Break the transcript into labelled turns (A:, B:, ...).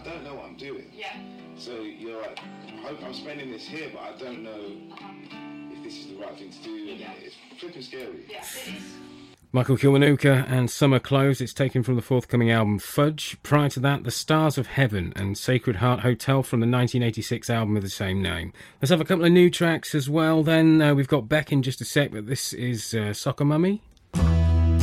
A: don't know what I'm doing.
B: Yeah.
A: So you're like, I'm spending this here, but I don't know if this is the right thing to do. And it's flipping scary.
B: Yeah, it is.
C: Michael Kiwanuka and Summer Clothes. It's taken from the forthcoming album Fudge. Prior to that, The Stars of Heaven and Sacred Heart Hotel from the 1986 album of the same name. Let's have a couple of new tracks as well then. We've got Beck in just a sec, but this is Soccer Mummy.